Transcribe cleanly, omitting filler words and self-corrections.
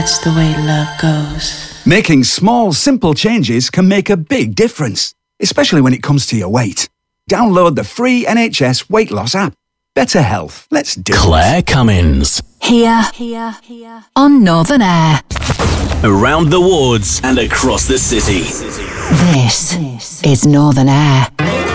That's the way love goes. Making small, simple changes can make a big difference, especially when it comes to your weight. Download the free NHS weight loss app. Better health. Let's do it. Claire Cummins. Here. On Northern Air. Around the wards and across the city. This is Northern Air.